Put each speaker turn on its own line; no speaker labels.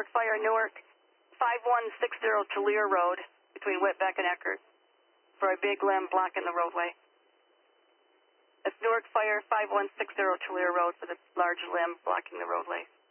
Newark Fire, Newark 5160 Tulier Road between Whitbeck and Eckert for a big limb blocking the roadway. That's Newark Fire 5160 Tulier Road for the large limb blocking the roadway.